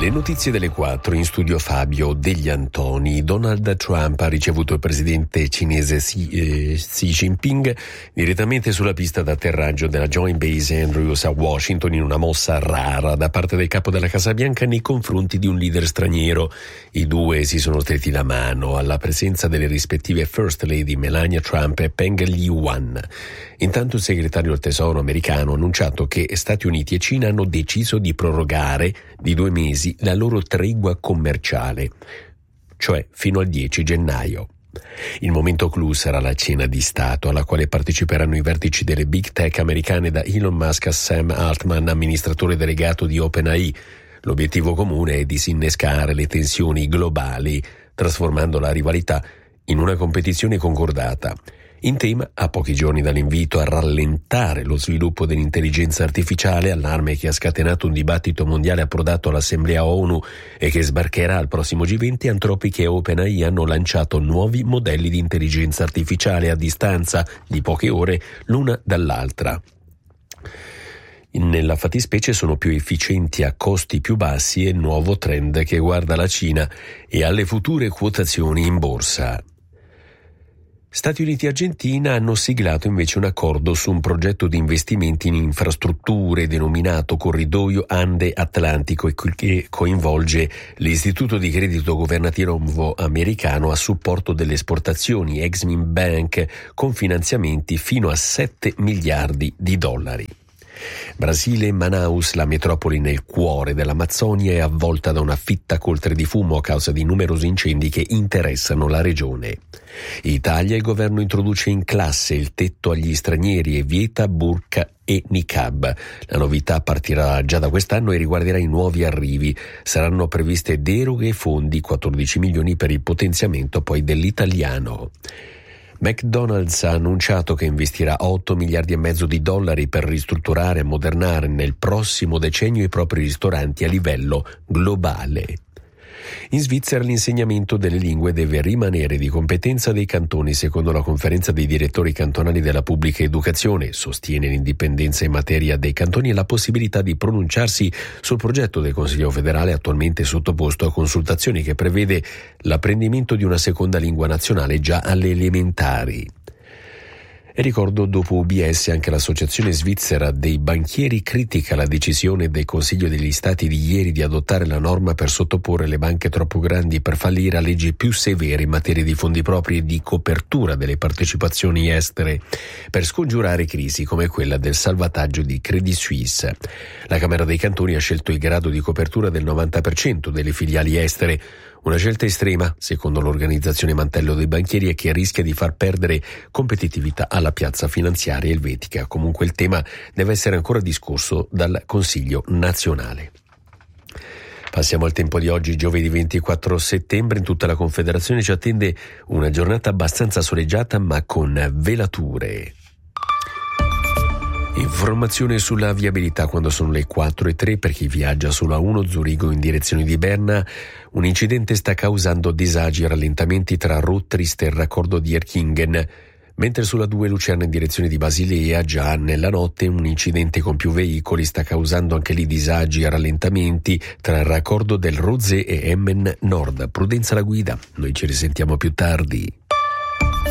Le notizie delle 4, in studio Fabio Degli Antoni. Donald Trump ha ricevuto il presidente cinese Xi Jinping direttamente sulla pista d'atterraggio della Joint Base Andrews a Washington, in una mossa rara da parte del capo della Casa Bianca nei confronti di un leader straniero. I due si sono stretti la mano alla presenza delle rispettive First Lady Melania Trump e Peng Liyuan. Intanto il segretario del Tesoro americano ha annunciato che Stati Uniti e Cina hanno deciso di prorogare di 2 mesi la loro tregua commerciale, cioè fino al 10 gennaio. Il momento clou sarà la cena di Stato, alla quale parteciperanno i vertici delle big tech americane, da Elon Musk a Sam Altman, amministratore delegato di OpenAI. L'obiettivo comune è disinnescare le tensioni globali, trasformando la rivalità in una competizione concordata. In tema, a pochi giorni dall'invito a rallentare lo sviluppo dell'intelligenza artificiale, allarme che ha scatenato un dibattito mondiale approdato all'Assemblea ONU e che sbarcherà al prossimo G20, Anthropic e OpenAI hanno lanciato nuovi modelli di intelligenza artificiale a distanza di poche ore l'una dall'altra. Nella fattispecie sono più efficienti a costi più bassi e il nuovo trend che guarda la Cina e alle future quotazioni in borsa. Stati Uniti e Argentina hanno siglato invece un accordo su un progetto di investimenti in infrastrutture denominato Corridoio Ande-Atlantico e che coinvolge l'Istituto di Credito Governativo americano a supporto delle esportazioni Exim Bank, con finanziamenti fino a $7 miliardi. Brasile, Manaus, la metropoli nel cuore dell'Amazzonia, è avvolta da una fitta coltre di fumo a causa di numerosi incendi che interessano la regione. In Italia il governo introduce in classe il tetto agli stranieri e vieta burqa e niqab. La novità partirà già da quest'anno e riguarderà i nuovi arrivi. Saranno previste deroghe e fondi, 14 milioni per il potenziamento poi dell'italiano. McDonald's ha annunciato che investirà $8,5 miliardi per ristrutturare e ammodernare nel prossimo decennio i propri ristoranti a livello globale. In Svizzera l'insegnamento delle lingue deve rimanere di competenza dei cantoni, secondo la conferenza dei direttori cantonali della pubblica educazione. Sostiene l'indipendenza in materia dei cantoni e la possibilità di pronunciarsi sul progetto del Consiglio federale attualmente sottoposto a consultazioni, che prevede l'apprendimento di una seconda lingua nazionale già alle elementari. E ricordo, dopo UBS, anche l'Associazione Svizzera dei Banchieri critica la decisione del Consiglio degli Stati di ieri di adottare la norma per sottoporre le banche troppo grandi per fallire a leggi più severe in materia di fondi propri e di copertura delle partecipazioni estere, per scongiurare crisi come quella del salvataggio di Credit Suisse. La Camera dei Cantoni ha scelto il grado di copertura del 90% delle filiali estere, una scelta estrema, secondo l'organizzazione Mantello dei Banchieri, e che rischia di far perdere competitività alla piazza finanziaria elvetica. Comunque il tema deve essere ancora discusso dal Consiglio nazionale. Passiamo al tempo di oggi, giovedì 24 settembre. In tutta la Confederazione ci attende una giornata abbastanza soleggiata ma con velature. Informazione sulla viabilità quando sono le 4:03 per chi viaggia sulla 1 Zurigo in direzione di Berna. Un incidente sta causando disagi e rallentamenti tra Rottrist e il raccordo di Erkingen, mentre sulla 2 Lucerna in direzione di Basilea già nella notte un incidente con più veicoli sta causando anche lì disagi e rallentamenti tra il raccordo del Rozze e Emmen Nord. Prudenza alla guida, noi ci risentiamo più tardi.